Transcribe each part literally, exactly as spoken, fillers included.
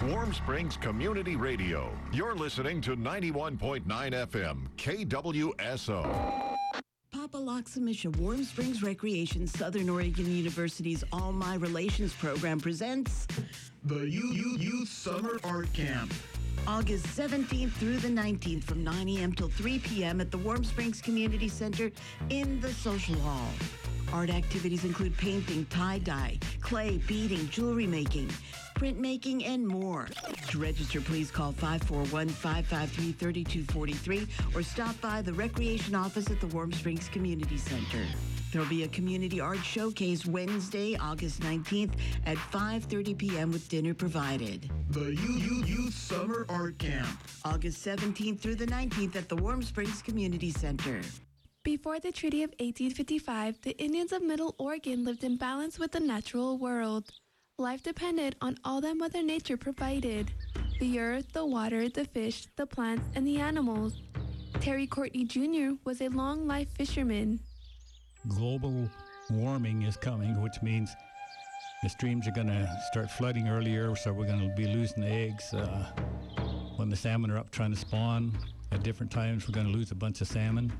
Warm Springs Community Radio. You're listening to ninety-one point nine F M, K W S O. Papaloxamisha Warm Springs Recreation, Southern Oregon University's All My Relations program presents the Youth, Youth, Youth Summer Art Camp. August seventeenth through the nineteenth from nine a.m. till three p.m. at the Warm Springs Community Center in the Social Hall. Art activities include painting, tie-dye, clay, beading, jewelry making, printmaking, and more. To register, please call five four one, five five three, three two four three or stop by the Recreation Office at the Warm Springs Community Center. There'll be a community art showcase Wednesday, August nineteenth at five thirty p.m. with dinner provided. The Youth, Youth, Youth Summer Art Camp. August seventeenth through the nineteenth at the Warm Springs Community Center. Before the Treaty of eighteen fifty-five, the Indians of Middle Oregon lived in balance with the natural world. Life depended on all that Mother Nature provided: the earth, the water, the fish, the plants, and the animals. Terry Courtney Junior was a long-life fisherman. Global warming is coming, which means the streams are going to start flooding earlier, so we're going to be losing eggs. Uh, when the salmon are up trying to spawn, at different times we're going to lose a bunch of salmon.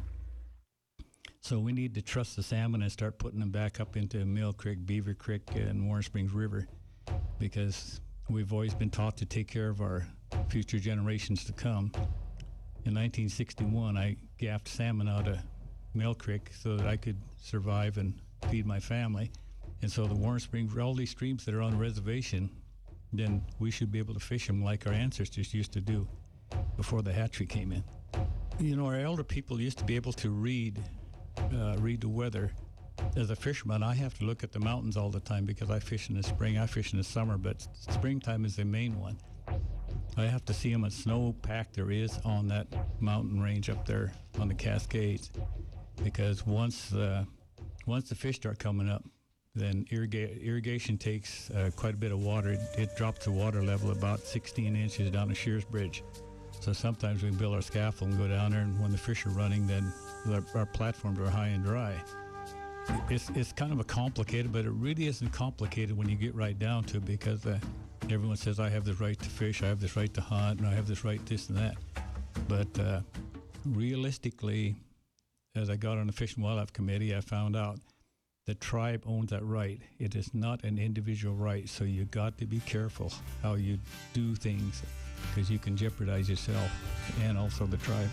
So we need to trust the salmon and start putting them back up into Mill Creek, Beaver Creek, and Warm Springs River, because we've always been taught to take care of our future generations to come. In nineteen sixty-one, I gaffed salmon out of Mill Creek so that I could survive and feed my family. And so the Warm Springs, all these streams that are on the reservation, then we should be able to fish them like our ancestors used to do before the hatchery came in. You know, our elder people used to be able to read Uh, read the weather. As a fisherman, I have to look at the mountains all the time because I fish in the spring, I fish in the summer, but springtime is the main one. I have to see how much snowpack there is on that mountain range up there on the Cascades, because once uh, once the fish start coming up, then irriga- irrigation takes uh, quite a bit of water. It, it drops the water level about sixteen inches down the Shears Bridge. So sometimes we can build our scaffold and go down there, and when the fish are running, then our, our platforms are high and dry. It's it's kind of a complicated, but it really isn't complicated when you get right down to it, because uh, everyone says, I have the right to fish, I have this right to hunt, and I have this right this and that. But uh, realistically, as I got on the Fish and Wildlife Committee, I found out the tribe owns that right. It is not an individual right, so you got to be careful how you do things, because you can jeopardize yourself and also the tribe.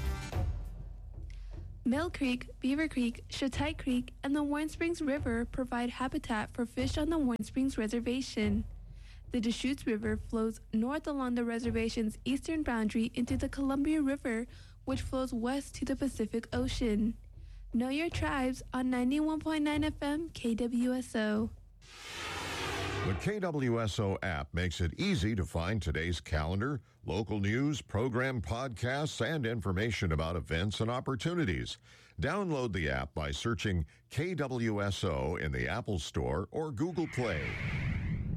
Mill Creek, Beaver Creek, Shatai Creek, and the Warm Springs River provide habitat for fish on the Warm Springs Reservation. The Deschutes River flows north along the reservation's eastern boundary into the Columbia River, which flows west to the Pacific Ocean. Know your tribes on ninety-one point nine F M K W S O. The K W S O app makes it easy to find today's calendar, local news, program podcasts, and information about events and opportunities. Download the app by searching K W S O in the Apple Store or Google Play.